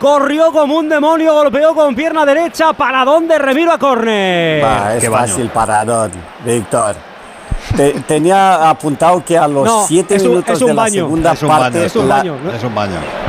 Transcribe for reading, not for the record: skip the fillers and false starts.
corrió como un demonio, golpeó con pierna derecha, paradón de Remiro a córner. Es fácil paradón, Víctor. Tenía apuntado que a los 7 minutos de la segunda parte... Es un baño.